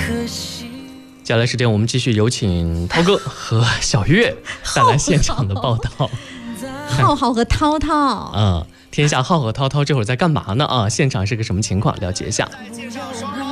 接下来时间我们继续有请涛哥和小月带来现场的报道。 浩浩和涛涛天下浩和涛涛这会儿在干嘛呢？现场是个什么情况？了解一下。